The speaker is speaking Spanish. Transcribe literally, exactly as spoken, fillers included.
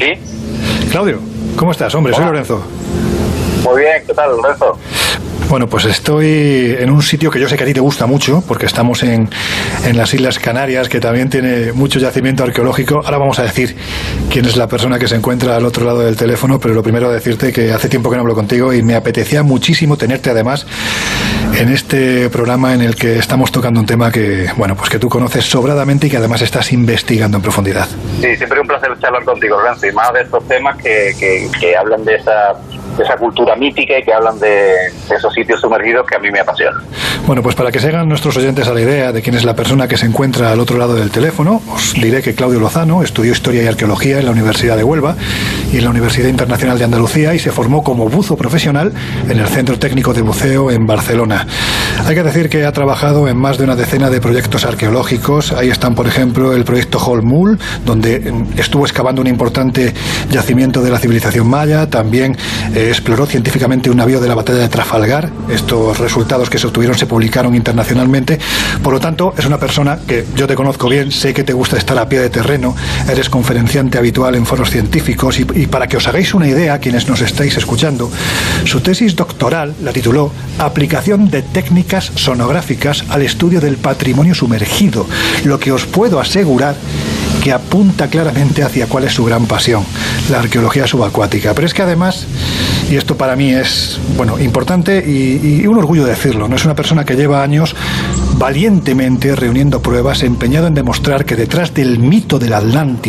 Sí. Claudio, ¿cómo estás? Hombre, Hola. Soy Lorenzo. Muy bien, ¿qué tal, Lorenzo? Bueno, pues estoy en un sitio que yo sé que a ti te gusta mucho, porque estamos en, en las Islas Canarias, que también tiene mucho yacimiento arqueológico. Ahora vamos a decir quién es la persona que se encuentra al otro lado del teléfono, pero lo primero decirte que hace tiempo que no hablo contigo y me apetecía muchísimo tenerte además en este programa en el que estamos tocando un tema que, bueno, pues que tú conoces sobradamente y que además estás investigando en profundidad. Sí, siempre un placer charlar contigo, Lorenzo, y más de estos temas que, que, que hablan de esa... de esa cultura mítica y que hablan de, de esos sitios sumergidos que a mí me apasionan. Bueno, pues para que se hagan nuestros oyentes a la idea de quién es la persona que se encuentra al otro lado del teléfono, os diré que Claudio Lozano estudió Historia y Arqueología en la Universidad de Huelva y en la Universidad Internacional de Andalucía y se formó como buzo profesional en el Centro Técnico de Buceo en Barcelona. Hay que decir que ha trabajado en más de una decena de proyectos arqueológicos. Ahí están, por ejemplo, el proyecto Holmul, donde estuvo excavando un importante yacimiento de la civilización maya. También eh, exploró científicamente un navío de la batalla de Trafalgar. Estos resultados que se obtuvieron se publicaron internacionalmente. Por lo tanto, es una persona que yo te conozco bien, sé que te gusta estar a pie de terreno, eres conferenciante habitual en foros científicos y, y para que os hagáis una idea, quienes nos estáis escuchando, su tesis doctoral la tituló Aplicación de técnicas sonográficas al estudio del patrimonio sumergido, lo que os puedo asegurar que apunta claramente hacia cuál es su gran pasión, la arqueología subacuática. Pero es que además, y esto para mí es, bueno, importante y, y un orgullo decirlo, no es una persona que lleva años valientemente reuniendo pruebas, empeñado en demostrar que detrás del mito del Atlántida